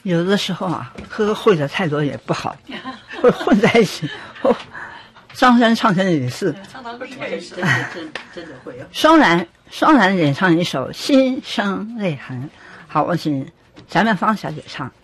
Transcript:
有的时候啊，喝会的太多也不好，会混在一起。张三唱成也是， 唱到真的会哦。 双然演唱一首《心生泪痕》。好，我请翟曼芳小姐唱。